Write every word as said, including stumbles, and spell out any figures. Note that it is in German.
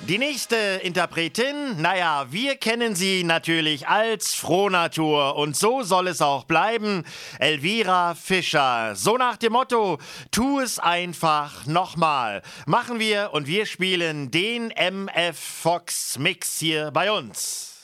Die nächste Interpretin, naja, wir kennen sie natürlich als Frohnatur und so soll es auch bleiben. Elvira Fischer, so nach dem Motto, tu es einfach nochmal. Machen wir und wir spielen den M F Fox Mix hier bei uns.